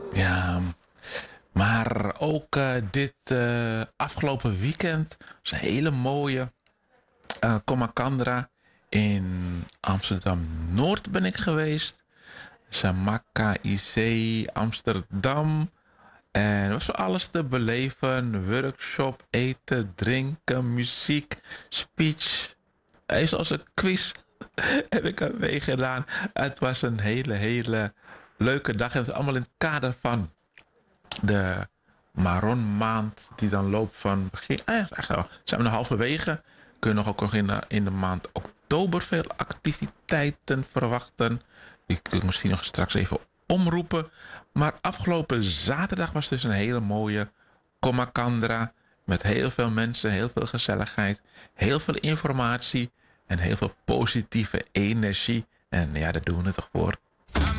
Ja, maar ook dit afgelopen weekend was een hele mooie Comacandra. In Amsterdam-Noord ben ik geweest. Samaka IC Amsterdam. En er was van alles te beleven. Workshop, eten, drinken, muziek, speech. Zoals een quiz heb ik er mee gedaan. Het was een hele leuke dag. En het is allemaal in het kader van de Maron-maand die dan loopt van begin. Eigenlijk zijn we nog halverwege. Kunnen nog ook nog in de maand oktober veel activiteiten verwachten. Die kun ik misschien nog straks even omroepen. Maar afgelopen zaterdag was dus een hele mooie Comacandra. Met heel veel mensen, heel veel gezelligheid, heel veel informatie en heel veel positieve energie. En ja, daar doen we het toch voor.